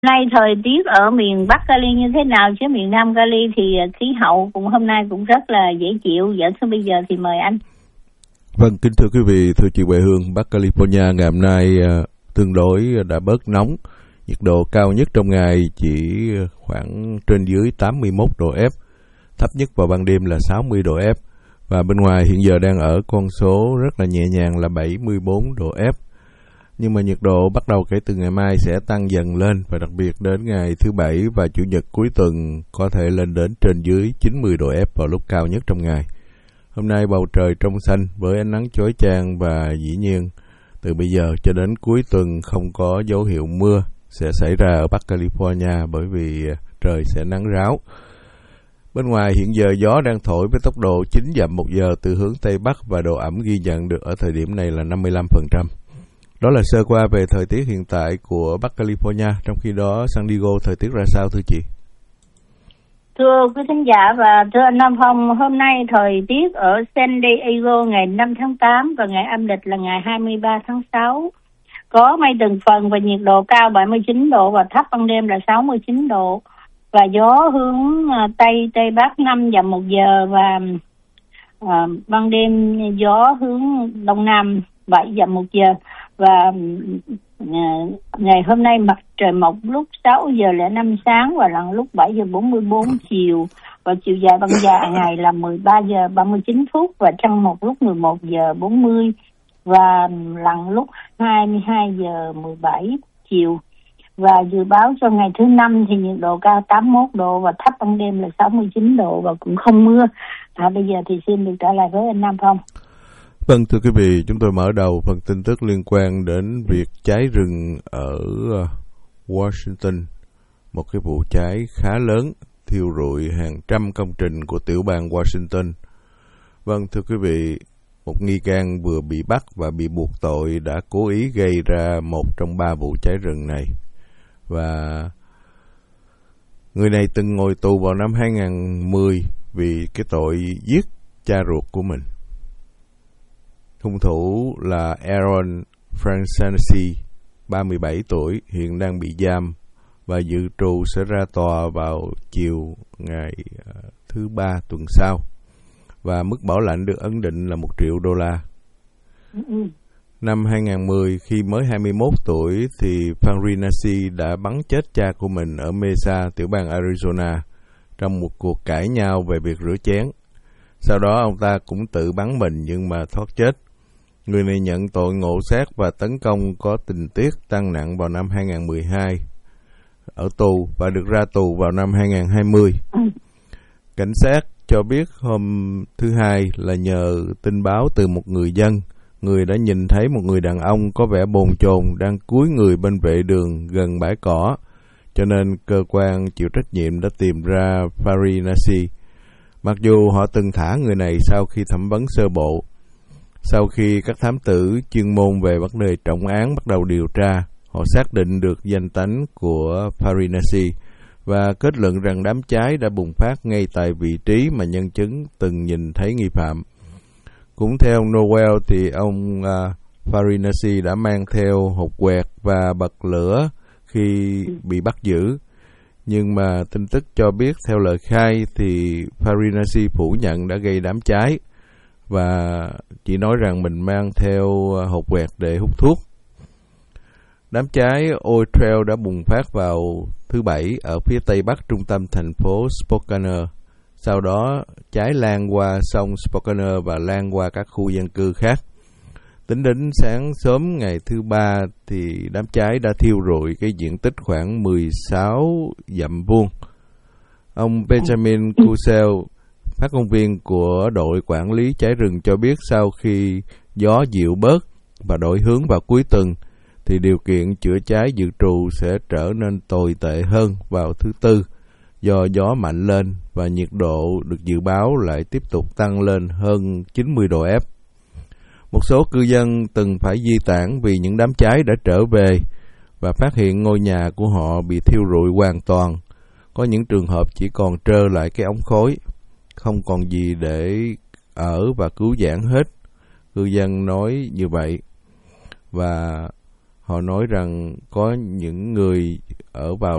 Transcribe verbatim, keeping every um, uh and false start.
Nay thời tiết ở miền Bắc Cali như thế nào, chứ miền Nam Cali thì khí hậu cũng hôm nay cũng rất là dễ chịu. Dạ thưa bây giờ thì mời anh. Vâng, kính thưa quý vị, thưa chị Huệ Hương, Bắc California ngày hôm nay tương đối đã bớt nóng. Nhiệt độ cao nhất trong ngày chỉ khoảng trên dưới tám mươi mốt độ F, thấp nhất vào ban đêm là sáu mươi độ F. Và bên ngoài hiện giờ đang ở con số rất là nhẹ nhàng là bảy mươi bốn độ F. Nhưng mà nhiệt độ bắt đầu kể từ ngày mai sẽ tăng dần lên, và đặc biệt đến ngày thứ Bảy và Chủ nhật cuối tuần có thể lên đến trên dưới chín mươi độ F vào lúc cao nhất trong ngày. Hôm nay bầu trời trong xanh với ánh nắng chói chang, và dĩ nhiên từ bây giờ cho đến cuối tuần không có dấu hiệu mưa sẽ xảy ra ở Bắc California, bởi vì trời sẽ nắng ráo. Bên ngoài hiện giờ gió đang thổi với tốc độ chín dặm một giờ từ hướng Tây Bắc, và độ ẩm ghi nhận được ở thời điểm này là năm mươi lăm phần trăm. Đó là sơ qua về thời tiết hiện tại của Bắc California. Trong khi đó San Diego thời tiết ra sao thưa chị? Thưa quý khán giả và thưa anh Nam Phong, hôm nay thời tiết ở San Diego ngày năm tháng tám và ngày âm lịch là ngày hai mươi ba tháng sáu. Có mây từng phần và nhiệt độ cao bảy mươi chín độ và thấp ban đêm là sáu mươi chín độ. Và gió hướng Tây Tây Bắc năm dặm một giờ, và à, ban đêm gió hướng Đông Nam bảy dặm một giờ. Và à, ngày hôm nay mặt trời mọc lúc sáu giờ lẻ năm sáng và lặn lúc bảy giờ bốn mươi bốn chiều. Và chiều dài ban dài ngày là mười ba giờ ba mươi chín phút và trăng mọc lúc mười một giờ bốn mươi và lặn lúc hai mươi hai giờ mười bảy chiều. Và dự báo cho ngày thứ năm thì nhiệt độ cao tám mươi mốt độ và thấp ban đêm là sáu mươi chín độ và cũng không mưa. À, bây giờ thì xin được trả lời với anh Nam Phong. Vâng, thưa quý vị, chúng tôi mở đầu phần tin tức liên quan đến việc cháy rừng ở Washington. Một cái vụ cháy khá lớn, thiêu rụi hàng trăm công trình của tiểu bang Washington. Vâng, thưa quý vị, một nghi can vừa bị bắt và bị buộc tội đã cố ý gây ra một trong ba vụ cháy rừng này. Và người này từng ngồi tù vào năm hai nghìn không trăm mười vì cái tội giết cha ruột của mình. Hung thủ là Aaron Francisci, ba mươi bảy tuổi, hiện đang bị giam và dự trù sẽ ra tòa vào chiều ngày thứ ba tuần sau. Và mức bảo lãnh được ấn định là một triệu đô la. Năm hai nghìn không trăm mười, khi mới hai mươi mốt tuổi, thì Francisci đã bắn chết cha của mình ở Mesa, tiểu bang Arizona, trong một cuộc cãi nhau về việc rửa chén. Sau đó ông ta cũng tự bắn mình nhưng mà thoát chết. Người này nhận tội ngộ sát và tấn công có tình tiết tăng nặng vào năm hai nghìn không trăm mười hai ở tù và được ra tù vào năm hai nghìn không trăm hai mươi. Cảnh sát cho biết hôm thứ Hai là nhờ tin báo từ một người dân, người đã nhìn thấy một người đàn ông có vẻ bồn chồn đang cúi người bên vệ đường gần bãi cỏ, cho nên cơ quan chịu trách nhiệm đã tìm ra Francisci. Mặc dù họ từng thả người này sau khi thẩm vấn sơ bộ. Sau khi các thám tử chuyên môn về vấn đề trọng án bắt đầu điều tra, họ xác định được danh tánh của Francisci và kết luận rằng đám cháy đã bùng phát ngay tại vị trí mà nhân chứng từng nhìn thấy nghi phạm. Cũng theo ông Noel thì ông uh, Francisci đã mang theo hộp quẹt và bật lửa khi bị bắt giữ. Nhưng mà tin tức cho biết theo lời khai thì Francisci phủ nhận đã gây đám cháy và chỉ nói rằng mình mang theo hộp quẹt để hút thuốc. Đám cháy Oil Trail đã bùng phát vào thứ Bảy ở phía tây bắc trung tâm thành phố Spokane. Sau đó cháy lan qua sông Spokane và lan qua các khu dân cư khác. Tính đến sáng sớm ngày thứ Ba thì đám cháy đã thiêu rụi cái diện tích khoảng mười sáu dặm vuông. Ông Benjamin Cusel, phát ngôn viên của đội quản lý cháy rừng cho biết sau khi gió dịu bớt và đổi hướng vào cuối tuần thì điều kiện chữa cháy dự trù sẽ trở nên tồi tệ hơn vào thứ Tư do gió mạnh lên và nhiệt độ được dự báo lại tiếp tục tăng lên hơn chín mươi độ F. Một số cư dân từng phải di tản vì những đám cháy đã trở về và phát hiện ngôi nhà của họ bị thiêu rụi hoàn toàn. Có những trường hợp chỉ còn trơ lại cái ống khói, không còn gì để ở và cứu vãn hết. Cư dân nói như vậy. Và họ nói rằng có những người ở vào